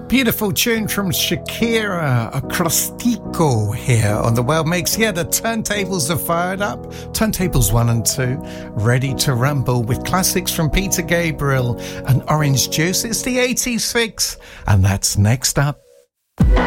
Beautiful tune from Shakira Acrostico here on the World Mix. Yeah, the turntables are fired up. Turntables 1 and 2, ready to rumble with classics from Peter Gabriel and Orange Juice. It's the 80s fix, and that's next up.